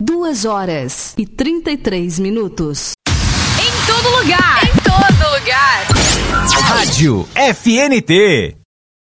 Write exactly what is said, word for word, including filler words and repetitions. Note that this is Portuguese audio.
Duas horas e trinta e três minutos. Em todo lugar. Em todo lugar. Rádio F N T.